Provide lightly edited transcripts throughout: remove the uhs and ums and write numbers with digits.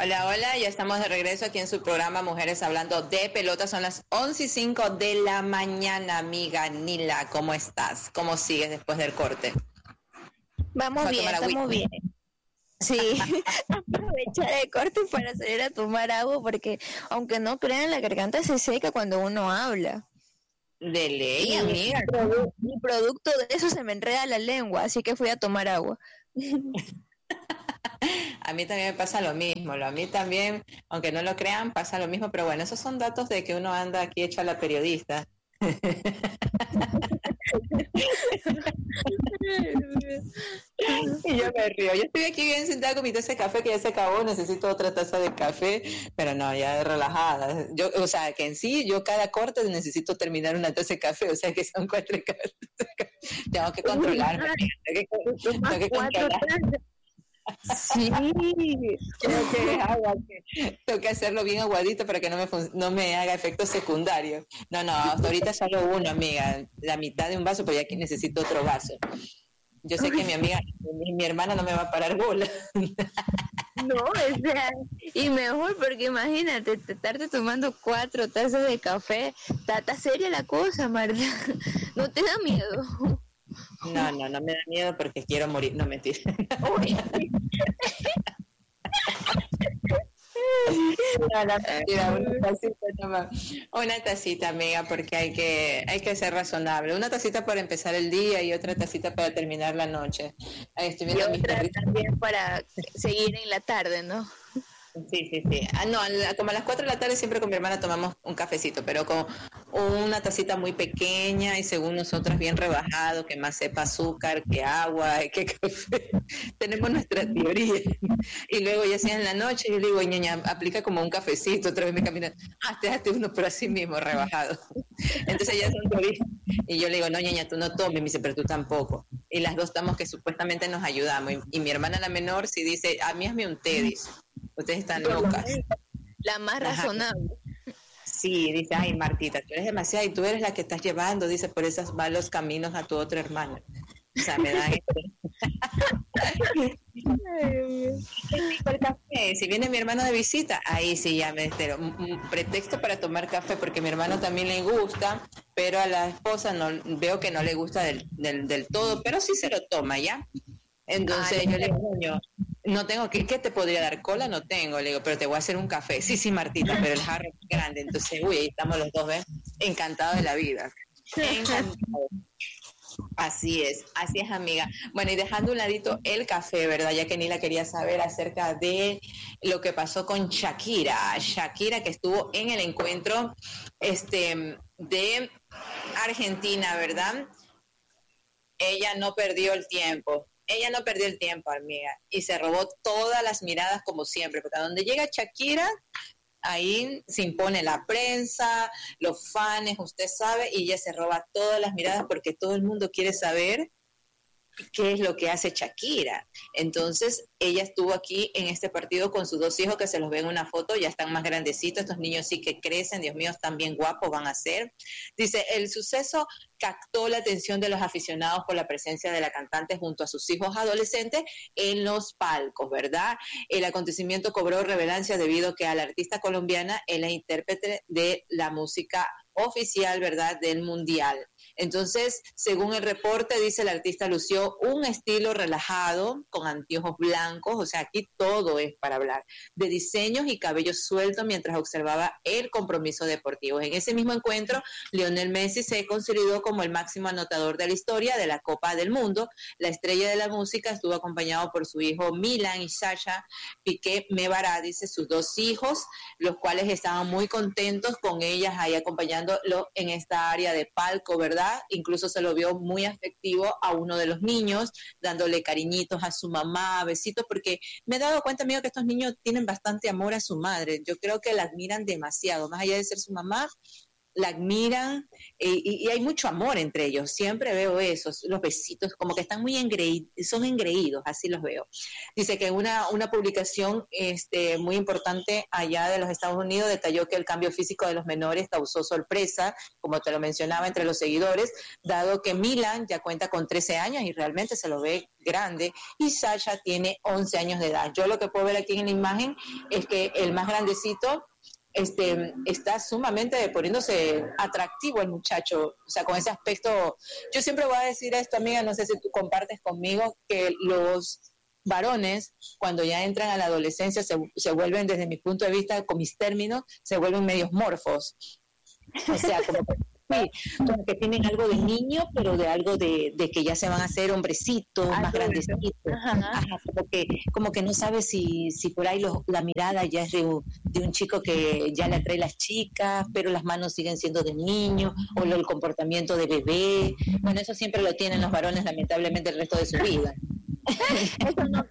Hola, hola, ya estamos de regreso aquí en su programa Mujeres Hablando de Pelota. Son las 11:05 de la mañana, amiga Nila. ¿Cómo estás? ¿Cómo sigues después del corte? Vamos bien, estamos bien. Sí, aprovechar el corte para salir a tomar agua porque, aunque no crean, la garganta se seca cuando uno habla. De ley, amiga. Y producto de eso se me enreda la lengua, así que fui a tomar agua. A mí también me pasa lo mismo, a mí también, aunque no lo crean, pasa lo mismo, pero bueno, esos son datos de que uno anda aquí hecho a la periodista. Y yo me río, yo estoy aquí bien sentada con mi taza de café que ya se acabó, necesito otra taza de café, pero no, ya relajada. Yo, o sea, que en sí, yo cada corte necesito terminar una taza de café, o sea que son 4 tazas de café. Tengo que controlarme, tengo que controlar. Sí, tengo que hacerlo bien aguadito para que no me haga efecto secundario. No, hasta ahorita solo uno, amiga, la mitad de un vaso, pero ya que necesito otro vaso. Yo sé que mi hermana no me va a parar bola. No, o sea, y mejor porque imagínate, estarte tomando 4 tazas de café, está seria la cosa, Marta. ¿No te da miedo? No me da miedo porque quiero morir. No, mentira. Una tacita, amiga, porque hay que ser razonable. Una tacita para empezar el día y otra tacita para terminar la noche. Ahí estoy viendo y otra también para seguir en la tarde, ¿no? Sí. No, como a las 4 de la tarde siempre con mi hermana tomamos un cafecito, pero con una tacita muy pequeña y según nosotras bien rebajado, que más sepa azúcar, que agua, que café. Tenemos nuestra teoría. Y luego ya sea en la noche, yo le digo, ñaña, aplica como un cafecito, otra vez me camina, hazte uno, pero así mismo, rebajado. Entonces ya son teorías. Y yo le digo, no, ñaña, tú no tomes, me dice, pero tú tampoco. Y las dos estamos que supuestamente nos ayudamos. Y mi hermana la menor sí dice, a mí hazme un té, dice. Ustedes están locas. La más razonable. Sí, dice, ay, Martita, tú eres demasiada y tú eres la que estás llevando, dice, por esos malos caminos a tu otra hermana. O sea, me dan el café. Si viene mi hermano de visita, ahí sí ya me entero. Un pretexto para tomar café, porque a mi hermano también le gusta, pero a la esposa no veo que no le gusta del todo, pero sí se lo toma, ¿ya? Entonces yo le digo, no tengo, ¿qué te podría dar? Cola no tengo, le digo, pero te voy a hacer un café. Sí, Martita, pero el jarro es grande. Entonces, ahí estamos los dos, ¿ves? Encantados de la vida. Encantados. Así es, amiga. Bueno, y dejando un ladito el café, ¿verdad? Ya que Nila quería saber acerca de lo que pasó con Shakira. Shakira, que estuvo en el encuentro de Argentina, ¿verdad? Ella no perdió el tiempo, amiga, y se robó todas las miradas como siempre, porque a donde llega Shakira, ahí se impone la prensa, los fans, usted sabe, y ella se roba todas las miradas porque todo el mundo quiere saber qué es lo que hace Shakira. Entonces ella estuvo aquí en este partido con sus 2 hijos, que se los ven en una foto, ya están más grandecitos, estos niños sí que crecen, Dios mío, están bien guapos, van a ser. Dice, el suceso captó la atención de los aficionados por la presencia de la cantante junto a sus hijos adolescentes en los palcos, ¿verdad? El acontecimiento cobró relevancia debido a que a la artista colombiana es la intérprete de la música oficial, ¿verdad?, del mundial. Entonces, según el reporte, dice, el artista lució un estilo relajado, con anteojos blancos, o sea, aquí todo es para hablar, de diseños y cabello suelto mientras observaba el compromiso deportivo. En ese mismo encuentro, Lionel Messi se consolidó como el máximo anotador de la historia de la Copa del Mundo. La estrella de la música estuvo acompañado por su hijo Milan y Sasha Piqué Mebará, dice, sus 2 hijos, los cuales estaban muy contentos con ellas ahí acompañándolo en esta área de palco, ¿verdad? Incluso se lo vio muy afectivo a uno de los niños, dándole cariñitos a su mamá, besitos, porque me he dado cuenta, amigo, que estos niños tienen bastante amor a su madre. Yo creo que la admiran demasiado, más allá de ser su mamá, la admiran y hay mucho amor entre ellos. Siempre veo eso, los besitos, como que están muy son engreídos, así los veo. Dice que una publicación muy importante allá de los Estados Unidos detalló que el cambio físico de los menores causó sorpresa, como te lo mencionaba, entre los seguidores, dado que Milan ya cuenta con 13 años y realmente se lo ve grande, y Sasha tiene 11 años de edad. Yo lo que puedo ver aquí en la imagen es que el más grandecito está sumamente poniéndose atractivo el muchacho, o sea, con ese aspecto. Yo siempre voy a decir esto, amiga, no sé si tú compartes conmigo, que los varones, cuando ya entran a la adolescencia, se vuelven, desde mi punto de vista, con mis términos, se vuelven medios morfos. O sea, como que tienen algo de niño, pero de algo de que ya se van a hacer hombrecitos, más grandecitos. Ajá, como que no sabes si por ahí la mirada ya es de un chico que ya le atrae las chicas, pero las manos siguen siendo de niño, o el comportamiento de bebé. Bueno, eso siempre lo tienen los varones, lamentablemente, el resto de su vida. Eso no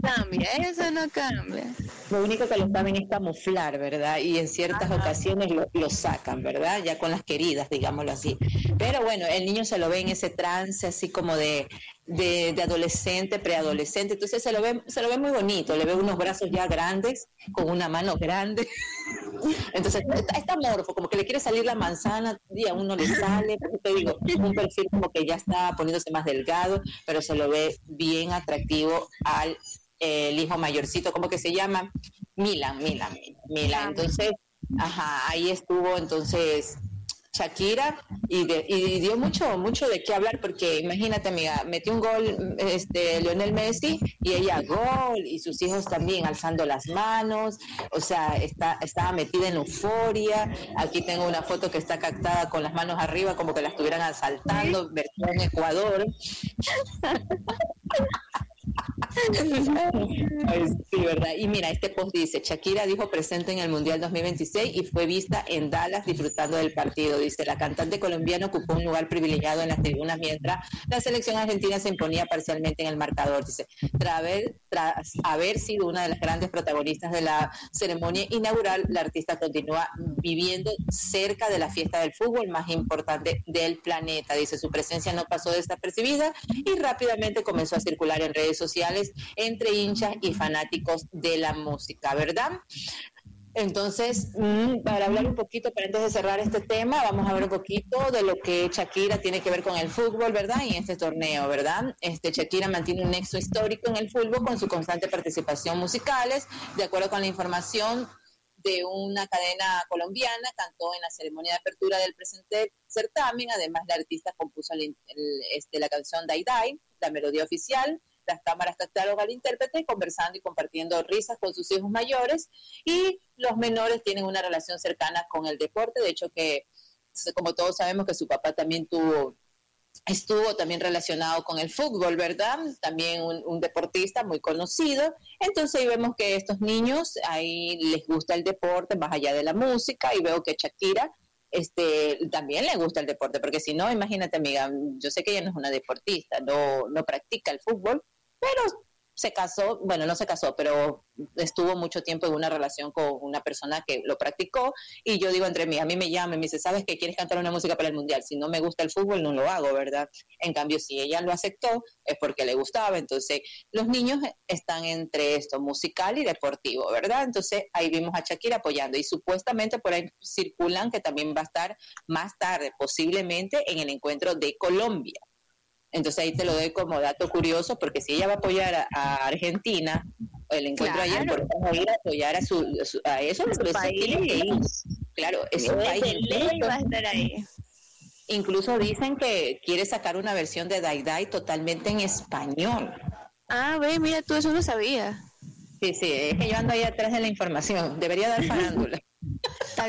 cambia. Lo único que lo saben es camuflar, ¿verdad? Y en ciertas ocasiones lo sacan, ¿verdad? Ya con las queridas, digámoslo así. Pero bueno, el niño se lo ve en ese trance así como de adolescente, preadolescente, entonces se lo ve muy bonito, le ve unos brazos ya grandes, con una mano grande. Entonces está morfo, como que le quiere salir la manzana y a uno le sale, porque te digo, un perfil como que ya está poniéndose más delgado, pero se lo ve bien atractivo al el hijo mayorcito, ¿cómo que se llama? Milan. Entonces, ahí estuvo entonces Shakira y dio mucho de qué hablar, porque imagínate, amiga, metió un gol Lionel Messi y ella gol, y sus hijos también alzando las manos, o sea, estaba metida en euforia. Aquí tengo una foto que está captada con las manos arriba como que la estuvieran asaltando, versión Ecuador. Sí, ¿verdad? Y mira, este post dice: Shakira dijo presente en el Mundial 2026 y fue vista en Dallas disfrutando del partido. Dice, la cantante colombiana ocupó un lugar privilegiado en las tribunas mientras la selección argentina se imponía parcialmente en el marcador. Dice, tras haber sido una de las grandes protagonistas de la ceremonia inaugural, la artista continúa viviendo cerca de la fiesta del fútbol más importante del planeta. Dice, su presencia no pasó desapercibida y rápidamente comenzó a circular en redes sociales entre hinchas y fanáticos de la música, ¿verdad? Entonces, para hablar un poquito, para antes de cerrar este tema, vamos a ver un poquito de lo que Shakira tiene que ver con el fútbol, ¿verdad? Y en este torneo, ¿verdad? Shakira mantiene un nexo histórico en el fútbol con su constante participación musicales. De acuerdo con la información de una cadena colombiana, cantó en la ceremonia de apertura del presente certamen. Además, la artista compuso la canción Dai Dai, la melodía oficial. Las cámaras captaron al intérprete conversando y compartiendo risas con sus hijos mayores, y los menores tienen una relación cercana con el deporte. De hecho, que como todos sabemos que su papá también estuvo también relacionado con el fútbol, ¿verdad? También un deportista muy conocido. Entonces ahí vemos que estos niños ahí les gusta el deporte más allá de la música, y veo que Shakira también le gusta el deporte, porque si no, imagínate, amiga, yo sé que ella no es una deportista, no practica el fútbol, pero se casó, bueno, no se casó, pero estuvo mucho tiempo en una relación con una persona que lo practicó. Y yo digo entre mí, a mí me llama y me dice, ¿sabes qué? ¿Quieres cantar una música para el Mundial? Si no me gusta el fútbol, no lo hago, ¿verdad? En cambio, si ella lo aceptó, es porque le gustaba. Entonces, los niños están entre esto, musical y deportivo, ¿verdad? Entonces, ahí vimos a Shakira apoyando, y supuestamente por ahí circulan que también va a estar más tarde, posiblemente en el encuentro de Colombia. Entonces ahí te lo doy como dato curioso, porque si ella va a apoyar a Argentina, el encuentro allá, ¿por qué no ir a apoyar a eso? Su país. Claro, es un país. Va a estar ahí. Incluso dicen que quiere sacar una versión de Dai Dai totalmente en español. Ah, ve, mira, tú eso no sabías. Sí, es que yo ando ahí atrás de la información, debería dar farándula. Está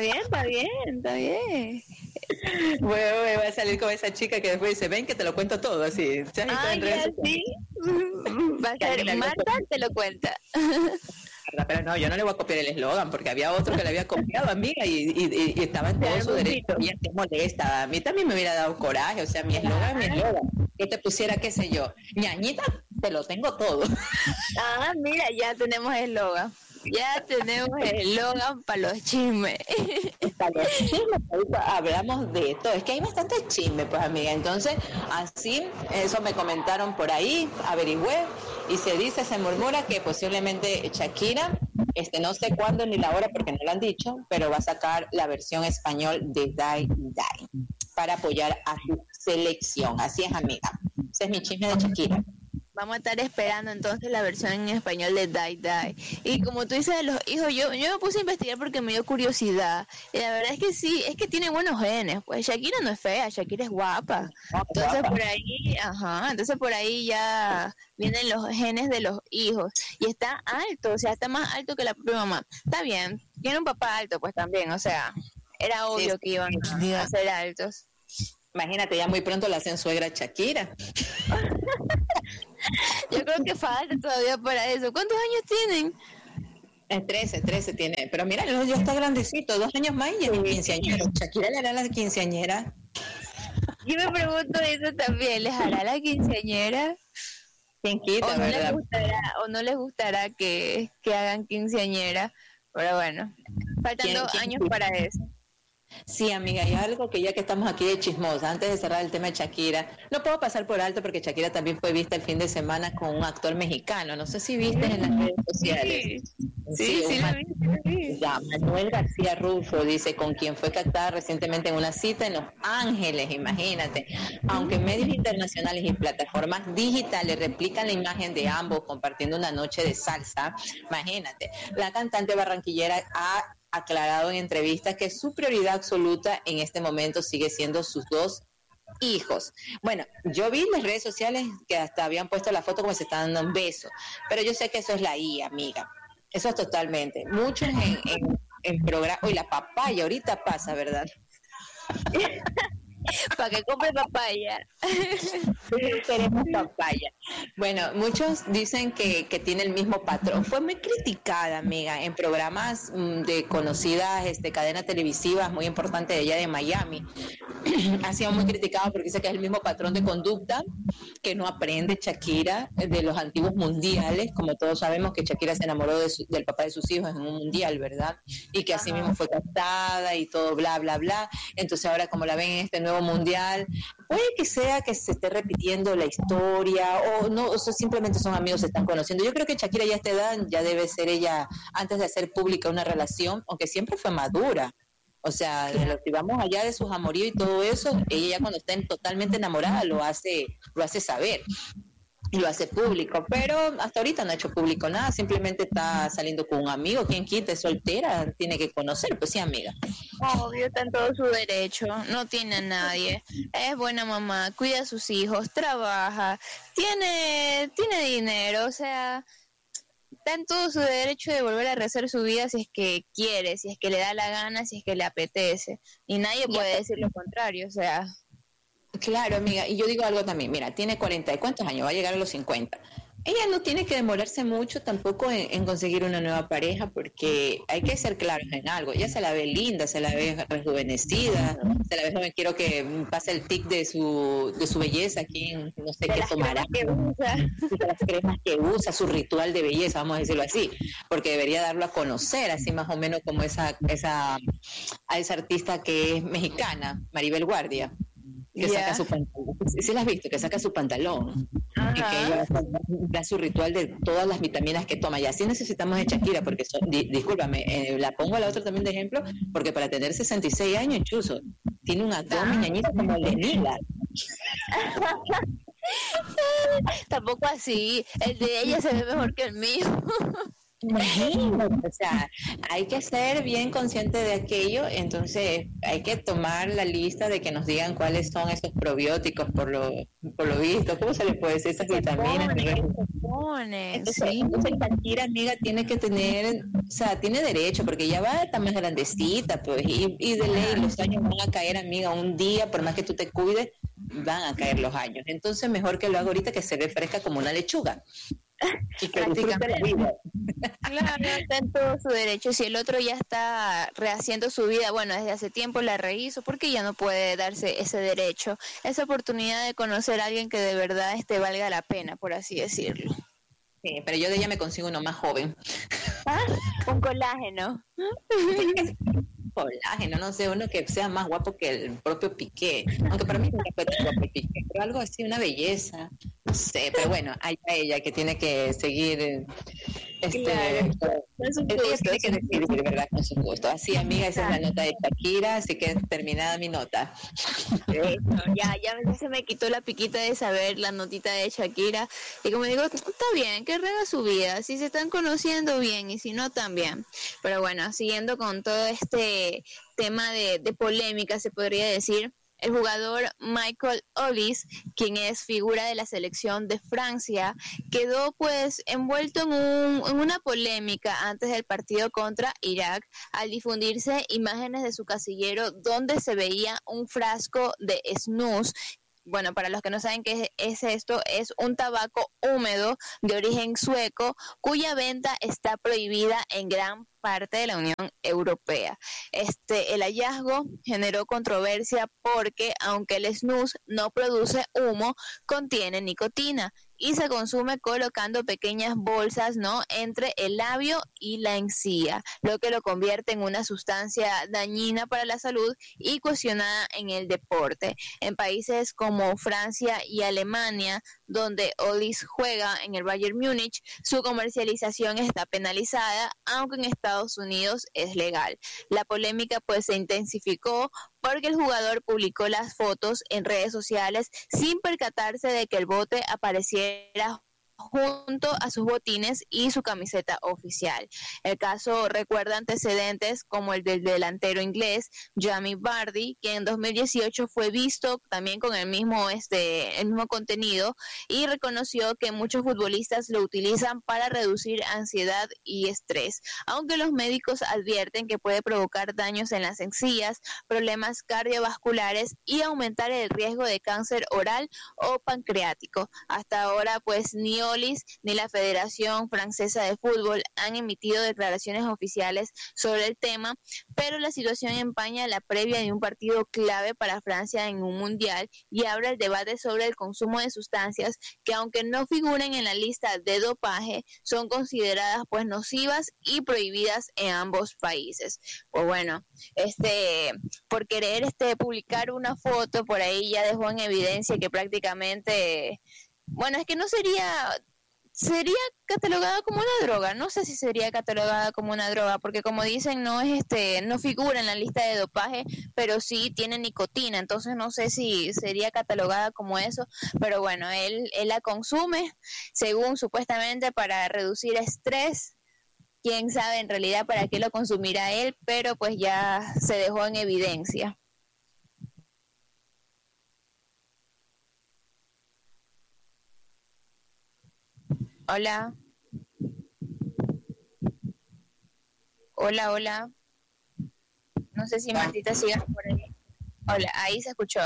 bien. Bueno, va a salir con esa chica que después dice, ven que te lo cuento todo, así. Sí. Va a ser Marta, te lo cuenta. Pero no, yo no le voy a copiar el eslogan, porque había otro que le había copiado, amiga, y estaba en todo su derecho. Y te molesta. A mí también me hubiera dado coraje, o sea, mi eslogan. Que te pusiera, qué sé yo, ñañita, te lo tengo todo. Ah, mira, ya tenemos eslogan. Ya tenemos el eslogan para los chismes. Hasta los chismes, ahorita hablamos de todo. Es que hay bastante chisme, pues, amiga. Entonces, así, eso me comentaron por ahí, averigüé, y se murmura que posiblemente Shakira, no sé cuándo ni la hora porque no lo han dicho, pero va a sacar la versión español de Die Die para apoyar a su selección. Así es, amiga. Ese es mi chisme de Shakira. Vamos a estar esperando entonces la versión en español de Die Die. Y como tú dices de los hijos, yo me puse a investigar porque me dio curiosidad. Y la verdad es que sí, es que tiene buenos genes. Pues Shakira no es fea, Shakira es guapa. Entonces por ahí ya vienen los genes de los hijos. Y está alto, o sea, está más alto que la propia mamá. Está bien, tiene un papá alto pues también, o sea, era obvio que iban a ser altos. Imagínate, ya muy pronto la hacen suegra Shakira. Yo creo que falta todavía para eso. ¿Cuántos años tienen? 13 tiene. Pero mira, ya está grandecito, 2 años más y es quinceañero. Shakira le hará la quinceañera. Yo me pregunto eso también, ¿les hará la quinceañera? ¿Quién quita, verdad? ¿O no les gustará que hagan quinceañera? Pero bueno, faltan 2 años para eso. Sí, amiga, y algo que ya que estamos aquí de chismosa, antes de cerrar el tema de Shakira, no puedo pasar por alto porque Shakira también fue vista el fin de semana con un actor mexicano, no sé si viste en las redes sociales. Sí, lo vi. Ya, Manuel García Rufo dice, con quien fue captada recientemente en una cita en Los Ángeles, imagínate. Aunque medios internacionales y plataformas digitales replican la imagen de ambos compartiendo una noche de salsa, imagínate, la cantante barranquillera ha aclarado en entrevistas que su prioridad absoluta en este momento sigue siendo sus 2 hijos. Bueno, yo vi en las redes sociales que hasta habían puesto la foto como se están dando un beso, pero yo sé que eso es la I, amiga. Eso es totalmente. Muchos en programa, hoy la papaya ahorita pasa, ¿verdad? Para que compre papaya. Queremos papaya. Bueno, muchos dicen que tiene el mismo patrón. Fue muy criticada, amiga, en programas de conocidas cadenas televisivas muy importantes de allá de Miami. Ha sido muy criticado porque dice que es el mismo patrón de conducta que no aprende Shakira de los antiguos mundiales. Como todos sabemos que Shakira se enamoró del papá de sus hijos en un mundial, ¿verdad? Y que así mismo fue captada y todo bla, bla, bla. Entonces ahora como la ven en este nuevo mundial, puede que sea que se esté repitiendo la historia o no, o sea, simplemente son amigos, se están conociendo. Yo creo que Shakira ya a esta edad ya debe ser ella, antes de hacer pública una relación, aunque siempre fue madura. O sea, si vamos allá de sus amoríos y todo eso, ella ya cuando está totalmente enamorada lo hace saber y lo hace público, pero hasta ahorita no ha hecho público nada, simplemente está saliendo con un amigo. Quien quita, es soltera, tiene que conocer, pues sí, amiga. Obvio, está en todo su derecho, no tiene a nadie, es buena mamá, cuida a sus hijos, trabaja, tiene dinero, o sea, está en todo su derecho de volver a rehacer su vida si es que quiere, si es que le da la gana, si es que le apetece, y nadie puede decir lo contrario, o sea. Claro, amiga, y yo digo algo también, mira, tiene 40 y cuántos años, va a llegar a los 50. Ella no tiene que demorarse mucho tampoco en conseguir una nueva pareja, porque hay que ser claros en algo. Ella se la ve linda, se la ve rejuvenecida, se la ve joven. Quiero que pase el tic de su belleza aquí, no sé qué tomará, de las cremas que usa, su ritual de belleza, vamos a decirlo así, porque debería darlo a conocer, así más o menos como a esa artista que es mexicana, Maribel Guardia. Que saca su pantalón, ¿sí la has visto? Que saca su pantalón y que ella da su ritual de todas las vitaminas que toma, y así necesitamos de Shakira, porque discúlpame, la pongo a la otra también de ejemplo, porque para tener 66 años, chuzo, tiene un abdomen ñañito como Lenila. Tampoco así, el de ella se ve mejor que el mío. O sea, hay que ser bien consciente de aquello, entonces hay que tomar la lista de que nos digan cuáles son esos probióticos por lo visto, ¿cómo se le puede decir esas vitaminas? Entonces Shakira, amiga, tiene que tener, o sea, tiene derecho, porque ya va a estar más grandecita, pues, y de ley los años van a caer, amiga, un día, por más que tú te cuides, van a caer los años, entonces mejor que lo haga ahorita, que se ve fresca como una lechuga. Y que disfrute la vida. Claro, está en todo su derecho. Si el otro ya está rehaciendo su vida, bueno, desde hace tiempo la rehizo, porque ya no puede darse ese derecho, esa oportunidad de conocer a alguien que de verdad valga la pena, por así decirlo. Sí, pero yo de ella me consigo uno más joven. Un colágeno. colágeno, no sé, uno que sea más guapo que el propio Piqué, aunque para mí nunca fue tan guapo el Piqué, pero algo así, una belleza, no sé, pero bueno, hay a ella que tiene que seguir, Claro, ella tiene que decidir, ¿verdad? Con su gusto. Así, amiga, esa es la nota de Shakira, así que terminada mi nota. Ya se me quitó la piquita de saber la notita de Shakira. Y como digo, está bien, que rega su vida. Si se están conociendo bien y si no, también. Pero bueno, siguiendo con todo este tema de polémica, se podría decir. El jugador Michael Olise, quien es figura de la selección de Francia, quedó pues envuelto en una polémica antes del partido contra Irak al difundirse imágenes de su casillero donde se veía un frasco de snus. Bueno, para los que no saben qué es esto, es un tabaco húmedo de origen sueco cuya venta está prohibida en gran parte de la Unión Europea. El hallazgo generó controversia porque, aunque el snus no produce humo, contiene nicotina y se consume colocando pequeñas bolsas, ¿no?, entre el labio y la encía, lo que lo convierte en una sustancia dañina para la salud y cuestionada en el deporte. En países como Francia y Alemania, donde Olise juega en el Bayern Múnich, su comercialización está penalizada, aunque en Estados Unidos es legal. La polémica pues se intensificó porque el jugador publicó las fotos en redes sociales sin percatarse de que el bote apareciera junto a sus botines y su camiseta oficial. El caso recuerda antecedentes como el del delantero inglés Jamie Vardy, que en 2018 fue visto también con el mismo contenido y reconoció que muchos futbolistas lo utilizan para reducir ansiedad y estrés, aunque los médicos advierten que puede provocar daños en las encías, problemas cardiovasculares y aumentar el riesgo de cáncer oral o pancreático. Hasta ahora pues ni Olise ni la Federación Francesa de Fútbol han emitido declaraciones oficiales sobre el tema, pero la situación empaña la previa de un partido clave para Francia en un mundial y abre el debate sobre el consumo de sustancias que, aunque no figuren en la lista de dopaje, son consideradas pues nocivas y prohibidas en ambos países. Pues bueno, por querer publicar una foto por ahí ya dejó en evidencia que prácticamente, bueno, es que no sería catalogada como una droga. No sé si sería catalogada como una droga, porque como dicen, no figura en la lista de dopaje, pero sí tiene nicotina, entonces no sé si sería catalogada como eso, pero bueno, él la consume, según supuestamente para reducir estrés. Quién sabe en realidad para qué lo consumirá él, pero pues ya se dejó en evidencia. Hola. Hola. No sé si Martita sigas por ahí. Hola, ahí se escuchó.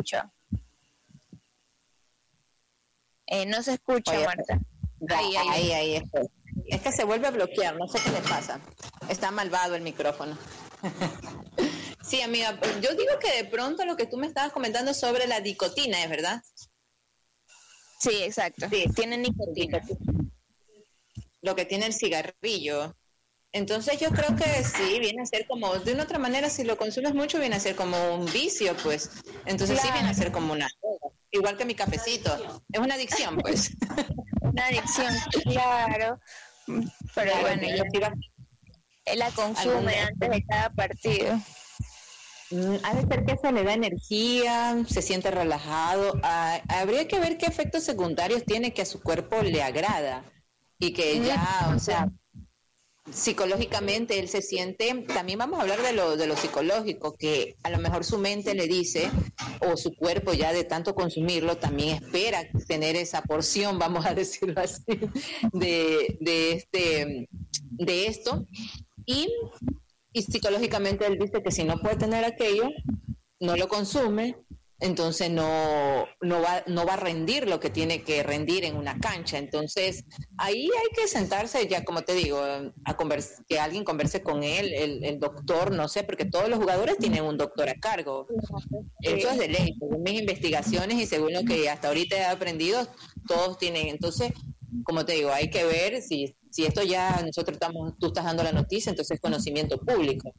No se escucha, Oye, Marta. Ahí estoy. Es que se vuelve a bloquear, no sé qué le pasa. Está malvado el micrófono. Sí, amiga, yo digo que de pronto lo que tú me estabas comentando sobre la nicotina, ¿es verdad? Sí, exacto. Sí, tiene nicotina. Lo que tiene el cigarrillo. Entonces yo creo que sí, viene a ser como, de una otra manera, si lo consumes mucho, viene a ser como un vicio, pues. Entonces claro, sí viene a ser como una droga. Igual que mi cafecito. Es una adicción, pues. Una adicción, claro. Pero claro, bueno, él la consume antes de cada partido. Ha de ser que se le da energía, se siente relajado. Habría que ver qué efectos secundarios tiene que a su cuerpo le agrada y que ya, o sea, psicológicamente él se siente. También vamos a hablar de lo psicológico, que a lo mejor su mente le dice, o su cuerpo ya de tanto consumirlo también espera tener esa porción, vamos a decirlo así, de esto. Y psicológicamente él dice que si no puede tener aquello, no lo consume, entonces no va a rendir lo que tiene que rendir en una cancha. Entonces ahí hay que sentarse, ya como te digo, que alguien converse con él, el doctor, no sé, porque todos los jugadores tienen un doctor a cargo. Eso es de ley, según mis investigaciones y según lo que hasta ahorita he aprendido, todos tienen. Entonces, como te digo, hay que ver si esto ya tú estás dando la noticia, entonces es conocimiento público.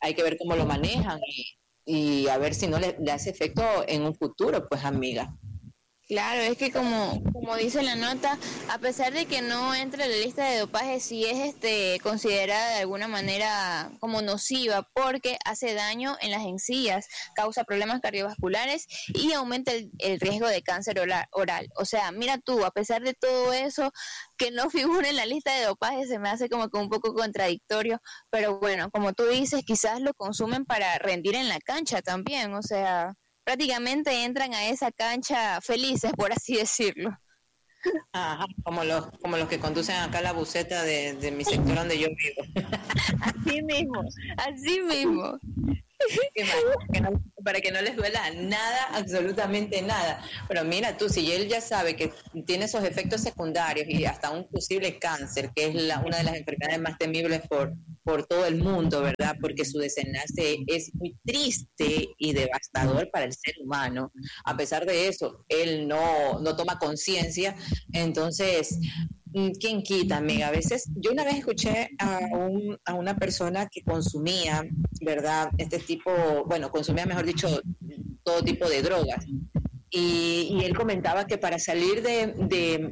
hay que ver cómo lo manejan y a ver si no le hace efecto en un futuro, pues amiga. Claro, es que como dice la nota, a pesar de que no entra en la lista de dopaje, sí es considerada de alguna manera como nociva porque hace daño en las encías, causa problemas cardiovasculares y aumenta el riesgo de cáncer oral. O sea, mira tú, a pesar de todo eso, que no figure en la lista de dopaje se me hace como que un poco contradictorio, pero bueno, como tú dices, quizás lo consumen para rendir en la cancha también, o sea, prácticamente entran a esa cancha felices, por así decirlo. Ajá, como los que conducen acá la buseta de mi sector donde yo vivo. Así mismo, así mismo. Para que no les duela nada, absolutamente nada. Pero mira tú, si él ya sabe que tiene esos efectos secundarios y hasta un posible cáncer, que es una de las enfermedades más temibles por todo el mundo, ¿verdad? Porque su desenlace es muy triste y devastador para el ser humano. A pesar de eso, él no toma conciencia. Entonces, ¿quién quita, amiga? A veces, yo una vez escuché a una persona que consumía, ¿verdad? Consumía, mejor dicho, todo tipo de drogas. Y él comentaba que para salir de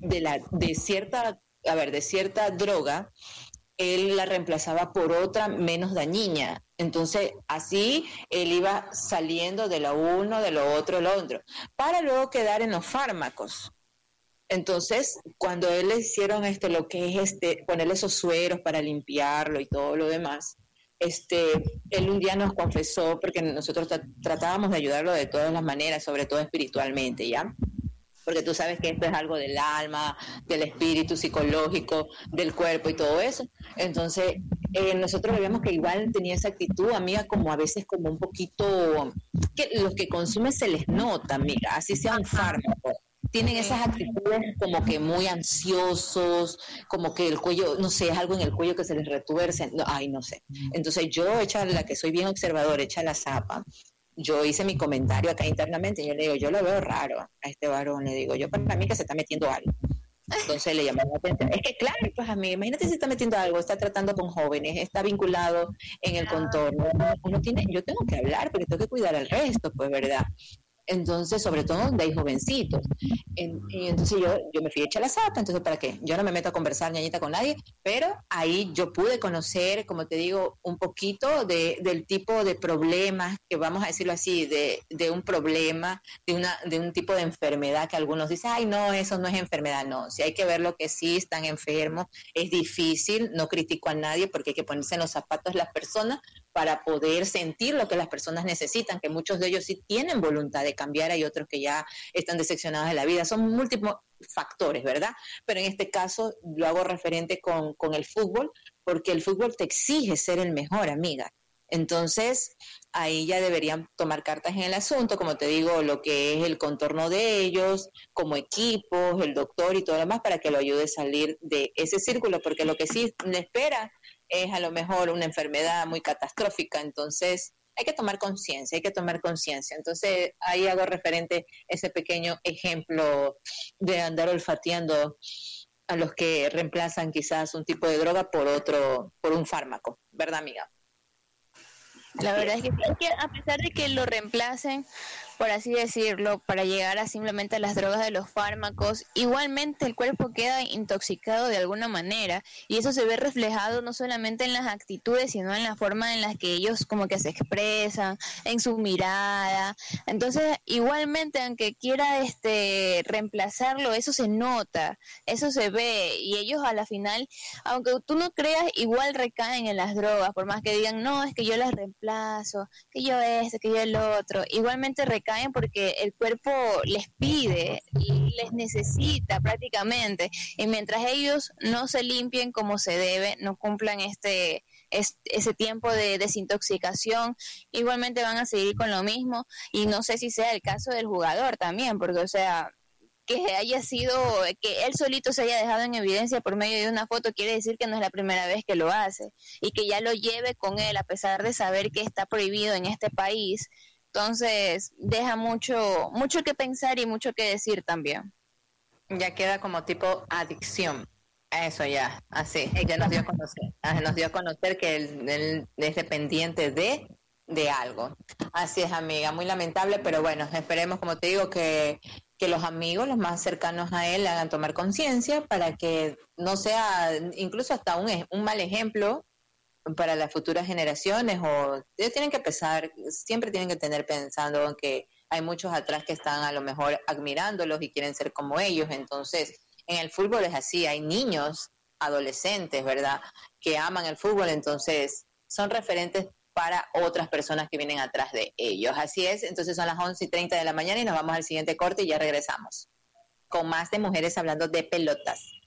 cierta droga, él la reemplazaba por otra menos dañina. Entonces, así él iba saliendo de lo uno, de lo otro, para luego quedar en los fármacos. Entonces, cuando él le hicieron lo que es ponerle esos sueros para limpiarlo y todo lo demás, él un día nos confesó, porque nosotros tratábamos de ayudarlo de todas las maneras, sobre todo espiritualmente, ¿ya? Porque tú sabes que esto es algo del alma, del espíritu psicológico, del cuerpo y todo eso. Entonces, nosotros vemos que igual tenía esa actitud, amiga, como a veces como un poquito, que los que consumen se les nota, amiga, así sea un fármaco. Tienen esas actitudes como que muy ansiosos, como que el cuello, no sé, es algo en el cuello que se les retuerce, no sé. Entonces yo, hecha la que soy bien observadora, hecha la zapa, yo hice mi comentario acá internamente y yo le digo, yo lo veo raro a este varón, le digo, yo para mí que se está metiendo algo. Entonces le llamó la atención. Es que claro, pues a mí, imagínate si está metiendo algo, está tratando con jóvenes, está vinculado en el contorno. Yo tengo que hablar porque tengo que cuidar al resto, pues, ¿verdad? Entonces, sobre todo donde hay jovencitos. Y entonces yo me fui hecha la zapa, entonces ¿para qué? Yo no me meto a conversar ñañita con nadie, pero ahí yo pude conocer, como te digo, un poquito del tipo de problemas, que vamos a decirlo así, de un problema, de un tipo de enfermedad que algunos dicen, ay no, eso no es enfermedad, no, si hay que ver lo que sí están enfermos, es difícil, no critico a nadie porque hay que ponerse en los zapatos de las personas para poder sentir lo que las personas necesitan, que muchos de ellos sí tienen voluntad de cambiar, hay otros que ya están decepcionados de la vida, son múltiples factores, ¿verdad? Pero en este caso lo hago referente con el fútbol, porque el fútbol te exige ser el mejor, amiga. Entonces, ahí ya deberían tomar cartas en el asunto, como te digo, lo que es el contorno de ellos, como equipos, el doctor y todo lo demás, para que lo ayude a salir de ese círculo, porque lo que sí le espera es a lo mejor una enfermedad muy catastrófica, entonces hay que tomar conciencia. Entonces ahí hago referente ese pequeño ejemplo de andar olfateando a los que reemplazan quizás un tipo de droga por un fármaco, ¿verdad, amiga? La verdad es que a pesar de que lo reemplacen, por así decirlo, para llegar a simplemente a las drogas de los fármacos, igualmente el cuerpo queda intoxicado de alguna manera y eso se ve reflejado no solamente en las actitudes, sino en la forma en la que ellos como que se expresan, en su mirada. Entonces, igualmente, aunque quiera reemplazarlo, eso se nota, eso se ve y ellos a la final, aunque tú no creas, igual recaen en las drogas, por más que digan, no, es que yo las reemplazo, que yo que yo el otro, igualmente recaen porque el cuerpo les pide y les necesita prácticamente, y mientras ellos no se limpien como se debe, no cumplan ese tiempo de desintoxicación, igualmente van a seguir con lo mismo, y no sé si sea el caso del jugador también, porque o sea, que haya sido, que él solito se haya dejado en evidencia por medio de una foto, quiere decir que no es la primera vez que lo hace, y que ya lo lleve con él a pesar de saber que está prohibido en este país. Entonces deja mucho que pensar y mucho que decir también. Ya queda como tipo adicción. Eso ya, así, ya nos dio a conocer, nos dio a conocer que él es dependiente de algo. Así es, amiga, muy lamentable, pero bueno, esperemos, como te digo, que los amigos, los más cercanos a él, le hagan tomar conciencia para que no sea incluso hasta un mal ejemplo para las futuras generaciones, o ellos tienen que pensar, siempre tienen que tener pensando que hay muchos atrás que están a lo mejor admirándolos y quieren ser como ellos. Entonces en el fútbol es así, hay niños, adolescentes, ¿verdad?, que aman el fútbol, entonces son referentes para otras personas que vienen atrás de ellos. Así es, entonces son las 11:30 de la mañana y nos vamos al siguiente corte y ya regresamos con más de Mujeres Hablando de Pelotas.